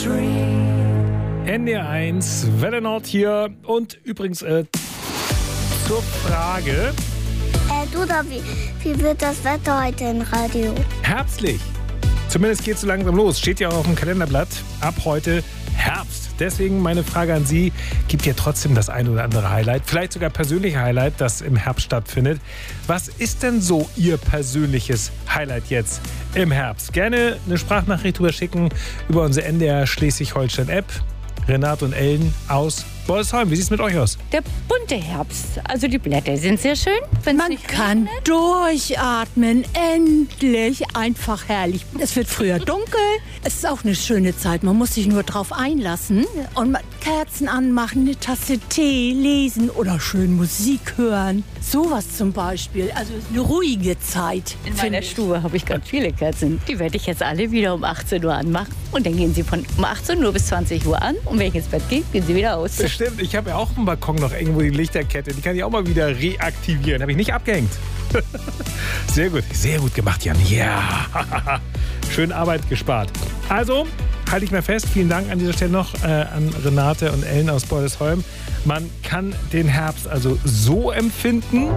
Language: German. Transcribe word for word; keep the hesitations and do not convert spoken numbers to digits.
N D R eins, Welle Nord hier. Und übrigens äh, zur Frage. Äh, du, da, wie, wie wird das Wetter heute im Radio? Herbstlich. Zumindest geht es so langsam los. Steht ja auch auf dem Kalenderblatt. Ab heute Herbst. Deswegen meine Frage an Sie. Gibt ja trotzdem das ein oder andere Highlight. Vielleicht sogar persönliche Highlight, das im Herbst stattfindet. Was ist denn so Ihr persönliches Highlight jetzt im Herbst? Gerne eine Sprachnachricht drüber schicken über unsere N D R Schleswig-Holstein-App. Renate und Ellen aus Bolsheim. Wie sieht es mit euch aus? Der bunte Herbst. Also die Blätter sind sehr schön. Wenn's Man nicht kann regnet. durchatmen. Endlich. Einfach herrlich. Es wird früher dunkel. Es ist auch eine schöne Zeit. Man muss sich nur drauf einlassen. Und mal Kerzen anmachen, eine Tasse Tee, lesen oder schön Musik hören. Sowas zum Beispiel. Also eine ruhige Zeit. In finde meiner ich. Stube habe ich ganz viele Kerzen. Die werde ich jetzt alle wieder um achtzehn Uhr anmachen. Und dann gehen sie von um achtzehn Uhr bis zwanzig Uhr an. Und wenn ich ins Bett gehe, gehen sie wieder aus. Stimmt, ich habe ja auch im Balkon noch irgendwo die Lichterkette. Die kann ich auch mal wieder reaktivieren. Habe ich nicht abgehängt. Sehr gut, sehr gut gemacht, Jan. Ja, schön Arbeit gespart. Also, halte ich mal fest, vielen Dank an dieser Stelle noch äh, an Renate und Ellen aus Bolsheim. Man kann den Herbst also so empfinden.